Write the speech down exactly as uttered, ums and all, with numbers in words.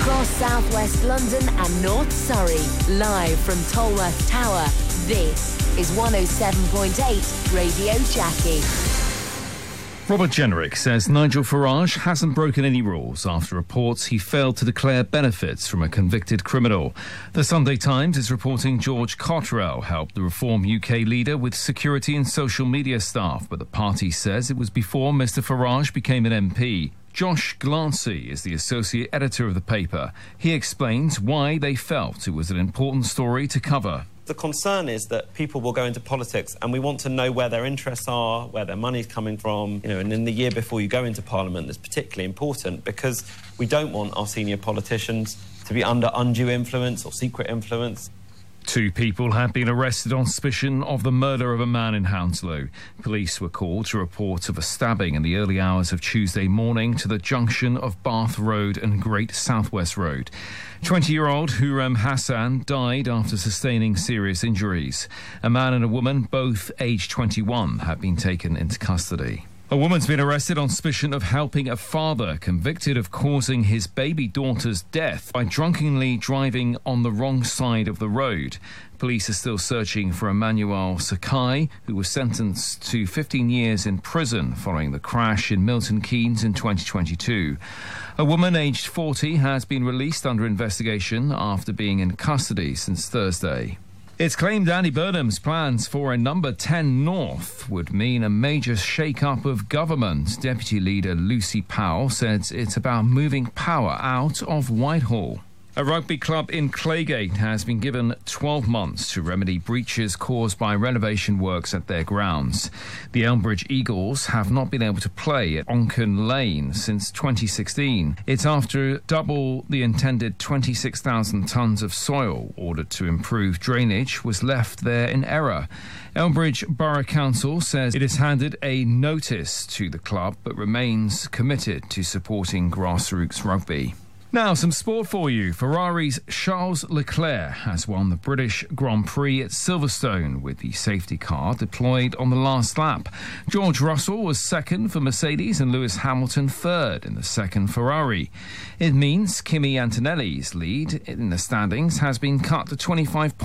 Across southwest London and North Surrey, live from Tolworth Tower, this is one oh seven point eight Radio Jackie. Robert Jenrick says Nigel Farage hasn't broken any rules after reports he failed to declare benefits from a convicted criminal. The Sunday Times is reporting George Cottrell helped the Reform U K leader with security and social media staff, but the party says it was before Mr Farage became an M P. Josh Glancy is the associate editor of the paper. He explains why they felt it was an important story to cover. The concern is that people will go into politics and we want to know where their interests are, where their money's coming from, you know, and in the year before you go into Parliament, that's particularly important because we don't want our senior politicians to be under undue influence or secret influence. Two people have been arrested on suspicion of the murder of a man in Hounslow. Police were called to reports of a stabbing in the early hours of Tuesday morning to the junction of Bath Road and Great Southwest Road. twenty-year-old Hurrem Hassan died after sustaining serious injuries. A man and a woman, both aged twenty-one, have been taken into custody. A woman's been arrested on suspicion of helping a father convicted of causing his baby daughter's death by drunkenly driving on the wrong side of the road. Police are still searching for Emmanuel Sakai, who was sentenced to fifteen years in prison following the crash in Milton Keynes in twenty twenty-two. A woman aged forty has been released under investigation after being in custody since Thursday. It's claimed Andy Burnham's plans for a number ten North would mean a major shake-up of government. Deputy Leader Lucy Powell says it's about moving power out of Whitehall. A rugby club in Claygate has been given twelve months to remedy breaches caused by renovation works at their grounds. The Elmbridge Eagles have not been able to play at Onchan Lane since twenty sixteen. It's after double the intended twenty-six thousand tonnes of soil ordered to improve drainage was left there in error. Elmbridge Borough Council says it has handed a notice to the club but remains committed to supporting grassroots rugby. Now, some sport for you. Ferrari's Charles Leclerc has won the British Grand Prix at Silverstone with the safety car deployed on the last lap. George Russell was second for Mercedes and Lewis Hamilton third in the second Ferrari. It means Kimi Antonelli's lead in the standings has been cut to twenty-five points.